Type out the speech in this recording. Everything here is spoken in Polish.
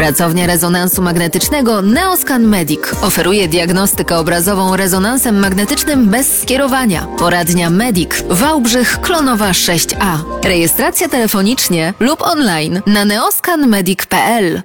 Pracownia rezonansu magnetycznego Neoscan Medic oferuje diagnostykę obrazową rezonansem magnetycznym bez skierowania. Poradnia Medic, Wałbrzych, Klonowa 6A. Rejestracja telefonicznie lub online na neoscanmedic.pl.